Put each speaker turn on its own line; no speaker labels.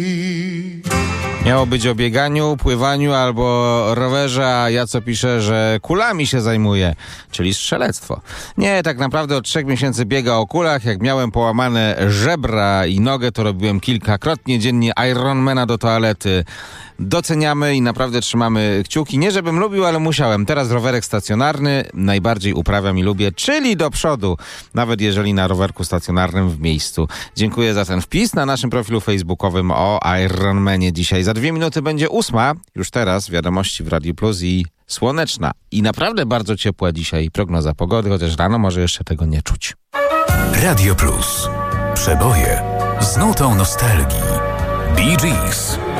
Miało być o bieganiu, pływaniu albo rowerze, a ja co piszę, że kulami się zajmuję, czyli strzelectwo. Nie, tak naprawdę od 3 miesięcy biega o kulach. Jak miałem połamane żebra i nogę, to robiłem kilkakrotnie dziennie Ironmana do toalety. Doceniamy i naprawdę trzymamy kciuki. Nie żebym lubił, ale musiałem. Teraz rowerek stacjonarny najbardziej uprawiam i lubię, czyli do przodu. Nawet jeżeli na rowerku stacjonarnym w miejscu. Dziękuję za ten wpis na naszym profilu facebookowym o Ironmanie dzisiaj. Za 2 minuty będzie 8. Już teraz wiadomości w Radiu Plus i słoneczna. I naprawdę bardzo ciepła dzisiaj prognoza pogody, chociaż rano może jeszcze tego nie czuć.
Radio Plus. Przeboje z nutą nostalgii. Bee Gees.